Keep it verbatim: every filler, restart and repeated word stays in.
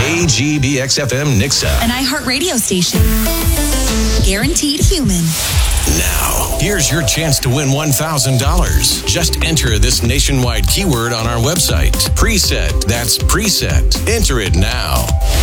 K G B X F M Nixa. An iHeart radio station. Guaranteed human. Now, here's your chance to win one thousand dollars. Just enter this nationwide keyword on our website. Preset. That's preset. Enter it now.